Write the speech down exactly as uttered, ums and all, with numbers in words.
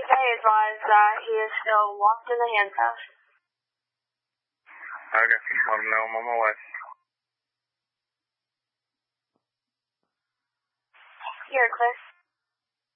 Please be advised that he is still locked in the handcuffs. Okay, let him know I'm on my way. You're clear.